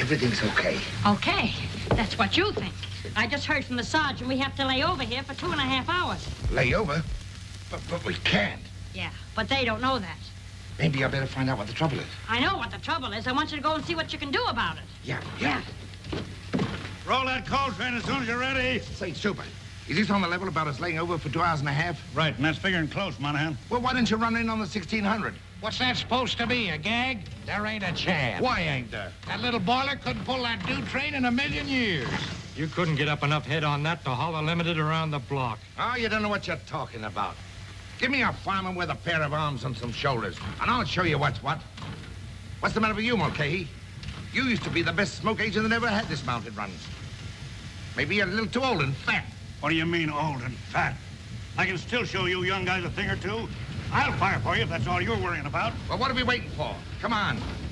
Everything's okay. Okay, that's what you think. I just heard from the sergeant we have to lay over here for 2.5 hours. Lay over? But we can't. Yeah, but they don't know that. Maybe I better find out what the trouble is. I know what the trouble is. I want you to go and see what you can do about it. Yeah. Roll that coal train as soon as you're ready. Say, Super, is this on the level about us laying over for 2.5 hours? Right, and that's figuring close, Monahan. Well, why didn't you run in on the 1600? What's that supposed to be, a gag? There ain't a chance. Why ain't there? That little boiler couldn't pull that dude train in 1,000,000 years. You couldn't get up enough head on that to haul a limited around the block. Oh, you don't know what you're talking about. Give me a fireman with a pair of arms and some shoulders, and I'll show you what's what. What's the matter with you, Mulcahy? You used to be the best smoke agent that ever had this mounted run. Maybe you're a little too old and fat. What do you mean, old and fat? I can still show you young guys a thing or two. I'll fire for you if that's all you're worrying about. Well, what are we waiting for? Come on.